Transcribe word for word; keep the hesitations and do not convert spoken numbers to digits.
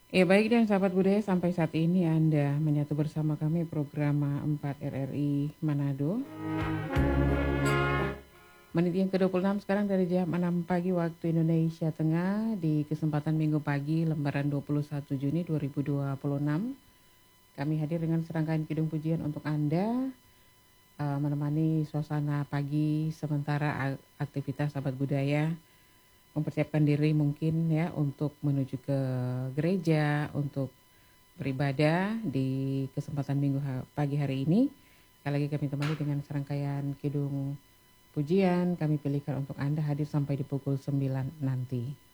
Ya baik dan sahabat budaya sampai saat ini Anda menyatu bersama kami program empat R R I Manado. Menit yang ke dua puluh enam sekarang dari jam enam pagi waktu Indonesia Tengah di kesempatan Minggu pagi lembaran dua puluh satu Juni dua ribu dua puluh enam. Kami hadir dengan serangkaian kidung pujian untuk Anda uh, menemani suasana pagi sementara aktivitas sahabat budaya mempersiapkan diri mungkin ya untuk menuju ke gereja untuk beribadah di kesempatan minggu pagi hari ini. Sekali lagi kami temani dengan serangkaian kidung pujian kami pilihkan untuk Anda hadir sampai di pukul sembilan nanti.